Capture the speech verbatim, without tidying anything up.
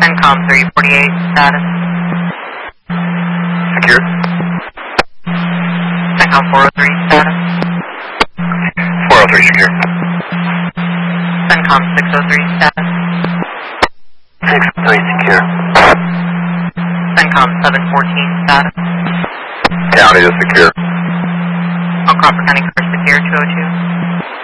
CENTCOM three forty-eight, status. Secure. CENTCOM four oh three, status. four oh three secure. CENTCOM six oh three, status. six oh three secure. CENTCOM seven fourteen, status. County is secure. On Crawford County, secure two oh two.